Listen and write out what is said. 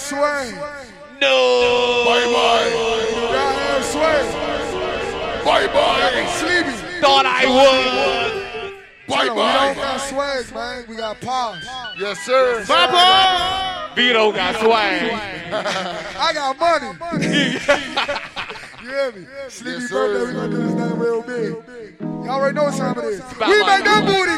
swing. No. Bye-bye. You gotta have swing. Bye-bye. Sleepy. Thought I would. We don't Bye-bye. got swag, man. We got posh. Yes, sir. Papa. Vito got swag. I got money. You hear me? Sleepy Yes, birthday, sir. we gonna do this thing real big. You already know what time it is. about We my make that booty